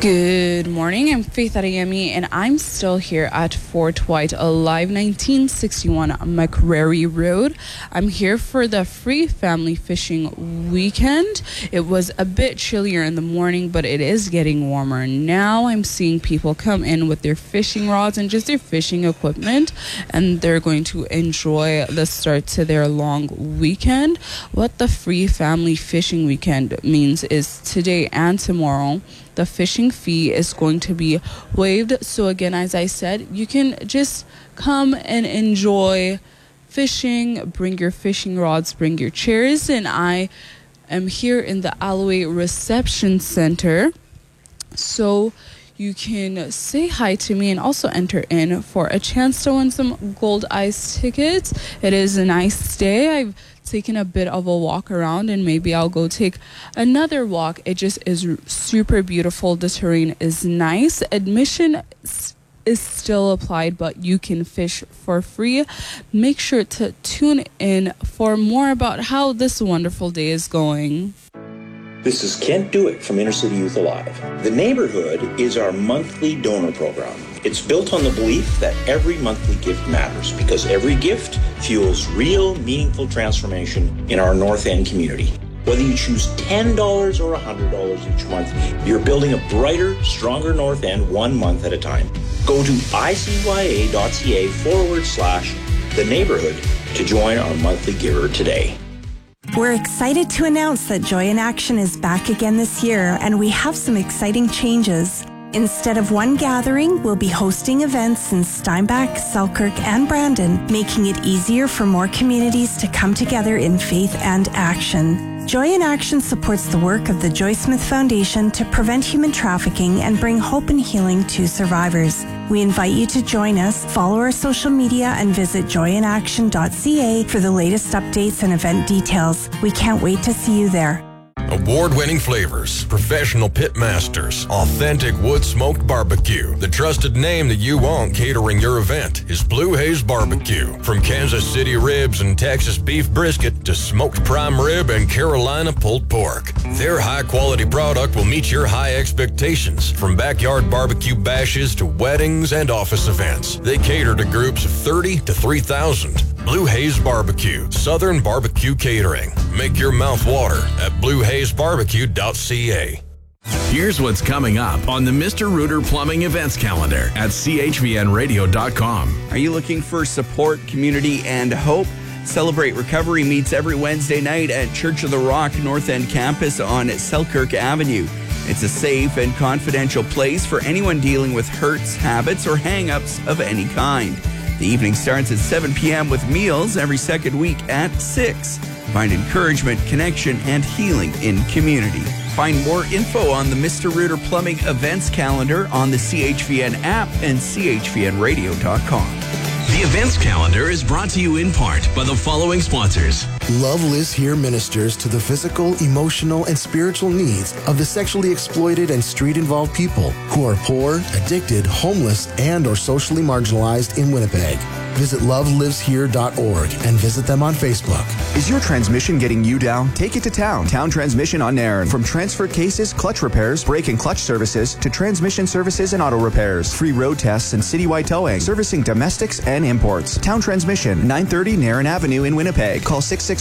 Good morning, I'm Faith Adeyemi, and I'm still here at Fort White, Alive 1961 McCrary Road. I'm here for the free family fishing weekend. It was a bit chillier in the morning, but it is getting warmer now. I'm seeing people come in with their fishing rods and just their fishing equipment, and they're going to enjoy the start to their long weekend. What the free family fishing weekend means is today and tomorrow, the fishing fee is going to be waived. So again, as I said, you can just come and enjoy fishing, bring your fishing rods, bring your chairs, and I am here in the Alloway Reception Center. So you can say hi to me and also enter in for a chance to win some Gold Ice tickets. It is a nice day. I've taken a bit of a walk around, and maybe I'll go take another walk. It just is super beautiful. The terrain is nice. Admission is still applied, but you can fish for free. Make sure to tune in for more about how this wonderful day is going. This is Kent Dewitt from Inner City Youth Alive. The Neighborhood is our monthly donor program. It's built on the belief that every monthly gift matters because every gift fuels real, meaningful transformation in our North End community. Whether you choose $10 or $100 each month, you're building a brighter, stronger North End 1 month at a time. Go to icya.ca/The Neighborhood to join our monthly giver today. We're excited to announce that Joy in Action is back again this year, and we have some exciting changes. Instead of one gathering, we'll be hosting events in Steinbach, Selkirk, and Brandon, making it easier for more communities to come together in faith and action. Joy in Action supports the work of the Joy Smith Foundation to prevent human trafficking and bring hope and healing to survivors. We invite you to join us, follow our social media, and visit joyinaction.ca for the latest updates and event details. We can't wait to see you there. Award-winning flavors, professional pit masters, authentic wood-smoked barbecue. The trusted name that you want catering your event is Blue Haze Barbecue. From Kansas City ribs and Texas beef brisket to smoked prime rib and Carolina pulled pork, their high-quality product will meet your high expectations. From backyard barbecue bashes to weddings and office events, they cater to groups of 30 to 3,000. Blue Haze Barbecue, Southern Barbecue Catering. Make your mouth water at bluehazebarbecue.ca. Here's what's coming up on the Mr. Rooter Plumbing Events Calendar at chvnradio.com. Are you looking for support, community, and hope? Celebrate Recovery meets every Wednesday night at Church of the Rock North End Campus on Selkirk Avenue. It's a safe and confidential place for anyone dealing with hurts, habits, or hang-ups of any kind. The evening starts at 7 p.m. with meals every second week at 6. Find encouragement, connection, and healing in community. Find more info on the Mr. Rooter Plumbing Events Calendar on the CHVN app and chvnradio.com. The events calendar is brought to you in part by the following sponsors. Love Lives Here ministers to the physical, emotional, and spiritual needs of the sexually exploited and street-involved people who are poor, addicted, homeless, and or socially marginalized in Winnipeg. Visit loveliveshere.org and visit them on Facebook. Is your transmission getting you down? Take it to Town. Town Transmission on Nairn. From transfer cases, clutch repairs, brake and clutch services, to transmission services and auto repairs. Free road tests and citywide towing. Servicing domestics and imports. Town Transmission, 930 Nairn Avenue in Winnipeg. Call 661